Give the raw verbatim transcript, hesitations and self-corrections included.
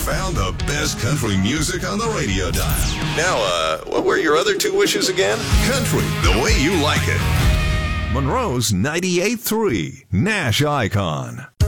found the best country music on the radio dial. Now, uh, what were your other two wishes again? Country, the way you like it. Monroe's ninety-eight point three, Nash Icon.